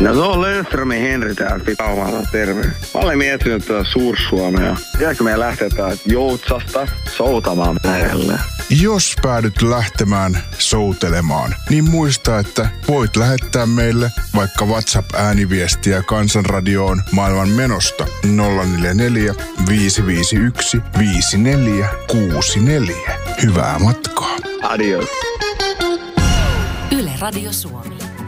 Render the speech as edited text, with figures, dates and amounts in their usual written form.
No se on Löfströmin Henri täällä Pitaumaalla, terve. Mä olen miettinyt tätä Suur-Suomea. Tiedätkö meidän lähteä täältä Joutsasta soutamaan merelle? Jos päädyt lähtemään soutelemaan, niin muista, että voit lähettää meille vaikka WhatsApp-ääniviestiä Kansanradioon maailman menosta 044 551 5464. Hyvää matkaa. Adios. Yle Radio Suomi.